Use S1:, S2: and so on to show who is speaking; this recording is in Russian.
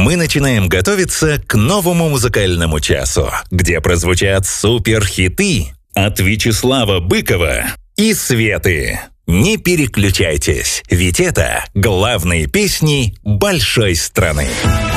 S1: Мы начинаем готовиться к новому музыкальному часу, где прозвучат суперхиты от Вячеслава Быкова и Светы. Не переключайтесь, ведь это главные песни большой страны.